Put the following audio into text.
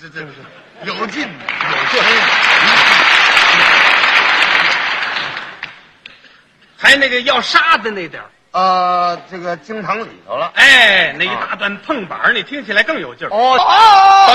有劲有劲。 还那个要杀的那点儿， 这个京堂里头了。 哎，那一大段碰板，你听起来更有劲儿。 哦，